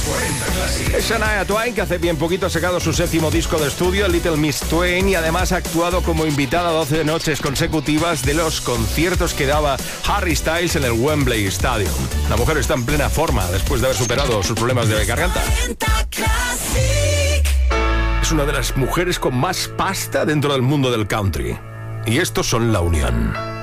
Es Shania Twain, que hace bien poquito ha sacado su 7º disco de estudio, Little Miss Twain, y además ha actuado como invitada 12 noches consecutivas de los conciertos que daba Harry Styles en el Wembley Stadium. La mujer está en plena forma después de haber superado sus problemas de garganta. Es una de las mujeres con más pasta dentro del mundo del country. Y estos son La Unión.